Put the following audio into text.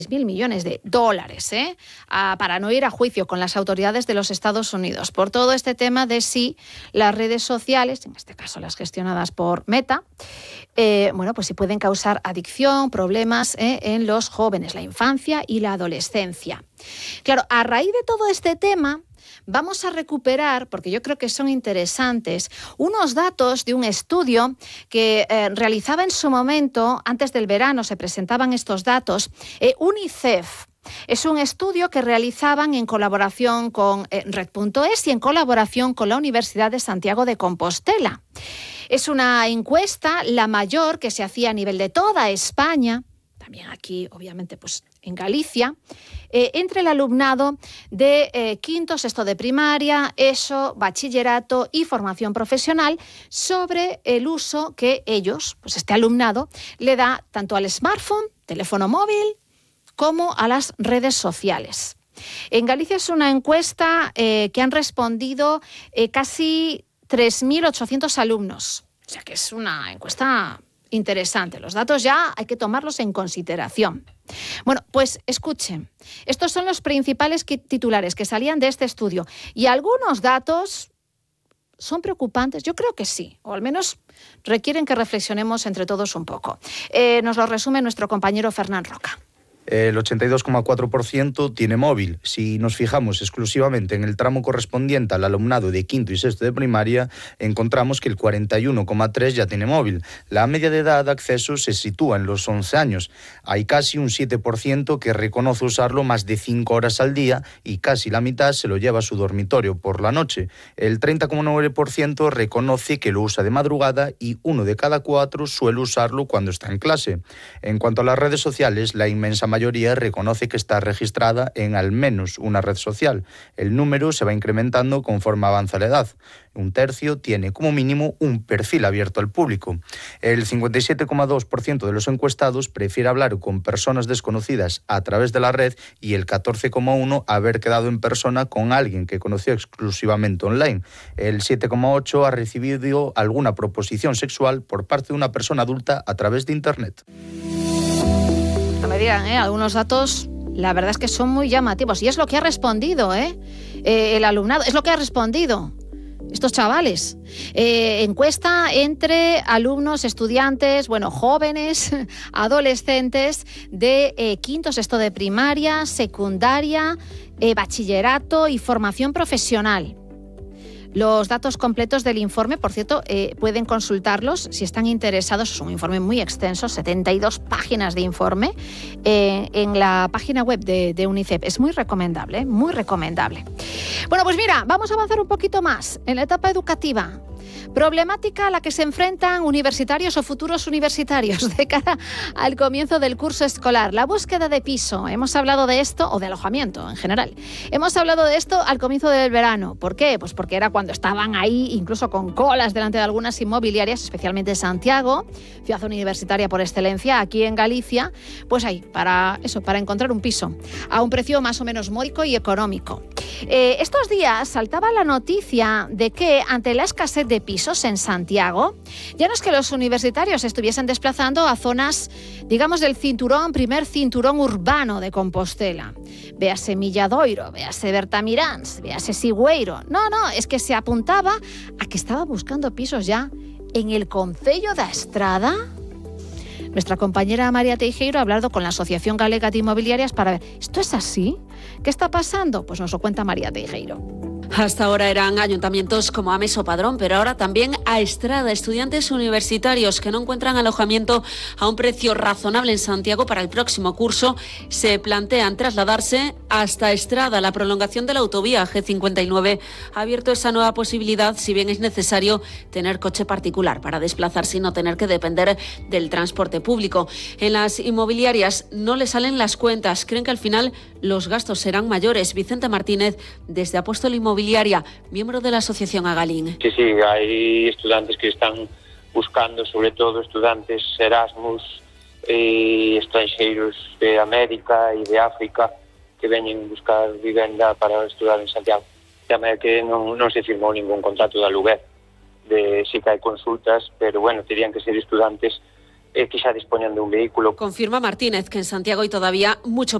$6.000 millones para no ir a juicio con las autoridades de los Estados Unidos por todo este tema de si las redes sociales, en este caso las gestionadas por Meta, pues si pueden causar adicción, problemas en los jóvenes, la infancia y la adolescencia. Claro, a raíz de todo este tema, vamos a recuperar, porque yo creo que son interesantes, unos datos de un estudio que realizaba en su momento, antes del verano se presentaban estos datos, UNICEF. Es un estudio que realizaban en colaboración con Red.es y en colaboración con la Universidad de Santiago de Compostela. Es una encuesta, la mayor que se hacía a nivel de toda España, también aquí, obviamente, pues en Galicia, entre el alumnado de quinto, sexto de primaria, ESO, bachillerato y formación profesional, sobre el uso que ellos, pues este alumnado, le da tanto al smartphone, teléfono móvil, como a las redes sociales. En Galicia es una encuesta que han respondido casi 3.800 alumnos. O sea que es una encuesta interesante. Los datos ya hay que tomarlos en consideración. Bueno, pues escuchen. Estos son los principales titulares que salían de este estudio. Y algunos datos son preocupantes. Yo creo que sí, o al menos requieren que reflexionemos entre todos un poco. Nos lo resume nuestro compañero Fernán Roca. El 82,4% tiene móvil. Si nos fijamos exclusivamente en el tramo correspondiente al alumnado de quinto y sexto de primaria, encontramos que el 41,3% ya tiene móvil. La media de edad de acceso se sitúa en los 11 años. Hay casi un 7% que reconoce usarlo más de 5 horas al día y casi la mitad se lo lleva a su dormitorio por la noche. El 30,9% reconoce que lo usa de madrugada y 1 de cada 4 suele usarlo cuando está en clase. En cuanto a las redes sociales, la inmensa mayoría reconoce que está registrada en al menos una red social. El número se va incrementando conforme avanza la edad. Un tercio tiene como mínimo un perfil abierto al público. El 57,2% de los encuestados prefiere hablar con personas desconocidas a través de la red y el 14,1% haber quedado en persona con alguien que conoció exclusivamente online. El 7,8% ha recibido alguna proposición sexual por parte de una persona adulta a través de Internet. No me digan, algunos datos, la verdad es que son muy llamativos. Y es lo que ha respondido, el alumnado, es lo que ha respondido estos chavales. Encuesta entre alumnos, estudiantes, jóvenes, adolescentes de quinto, sexto de primaria, secundaria, bachillerato y formación profesional. Los datos completos del informe, por cierto, pueden consultarlos si están interesados. Es un informe muy extenso, 72 páginas de informe en la página web de UNICEF. Es muy recomendable, muy recomendable. Bueno, pues mira, vamos a avanzar un poquito más en la etapa educativa. Problemática a la que se enfrentan universitarios o futuros universitarios de cara al comienzo del curso escolar. La búsqueda de piso. Hemos hablado de esto, o de alojamiento en general. Hemos hablado de esto al comienzo del verano. ¿Por qué? Pues porque era cuando estaban ahí, incluso con colas delante de algunas inmobiliarias, especialmente en Santiago, ciudad universitaria por excelencia, aquí en Galicia, pues ahí, para encontrar un piso a un precio más o menos módico y económico. Estos días saltaba la noticia de que ante la escasez de pisos en Santiago, ya no es que los universitarios estuviesen desplazando a zonas, digamos, del primer cinturón urbano de Compostela. Véase Milladoiro, véase Bertamiráns, véase Sigüeiro. No, es que se apuntaba a que estaba buscando pisos ya en el concello da Estrada. Nuestra compañera María Teijeiro ha hablado con la Asociación Galega de Inmobiliarias para ver, ¿esto es así? ¿Qué está pasando? Pues nos lo cuenta María Teijeiro. Hasta ahora eran ayuntamientos como Ames o Padrón, pero ahora también a Estrada, estudiantes universitarios que no encuentran alojamiento a un precio razonable en Santiago para el próximo curso, se plantean trasladarse hasta Estrada. La prolongación de la autovía G59 ha abierto esa nueva posibilidad, si bien es necesario tener coche particular para desplazarse y no tener que depender del transporte público. En las inmobiliarias no les salen las cuentas, creen que al final los gastos serán mayores. Vicente Martínez, desde Apóstol Inmobiliaria, miembro de la asociación Agalín. Sí, hay estudiantes que están buscando, sobre todo estudiantes Erasmus e extranxeiros de América e de África que veñen buscar vivenda para estudar en Santiago. Tamén é que non se firmou ningún contrato de aluguer. Sí que hai consultas, pero terían que ser estudantes que xa dispoñan de un vehículo. Confirma Martínez que en Santiago hay todavía mucho